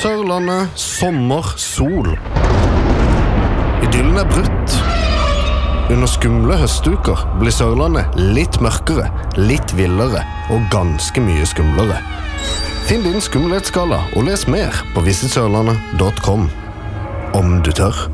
Sørlandet, sommer, sol. Idyllen brutt. Under skumle høstuker blir Sørlandet litt mørkere, litt villere og ganske mye skumlere. Finn din skummelhetsskala og les mer på visitsørlandet.com. Om du tør.